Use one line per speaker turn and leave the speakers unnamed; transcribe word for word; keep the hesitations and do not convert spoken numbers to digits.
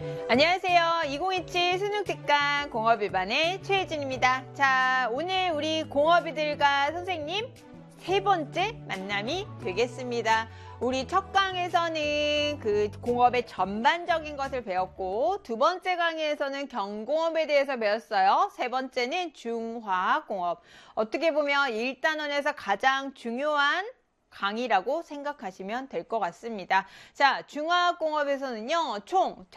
안녕하세요. 이천이십칠 수능특강 공업일반의 최혜진입니다. 자, 오늘 우리 공업이들과 선생님 세 번째 만남이 되겠습니다. 우리 첫 강에서는 그 공업의 전반적인 것을 배웠고, 두 번째 강의에서는 경공업에 대해서 배웠어요. 세 번째는 중화학공업. 어떻게 보면 일 단원에서 가장 중요한 강의라고 생각하시면 될 것 같습니다. 자, 중화학공업에서는요, 총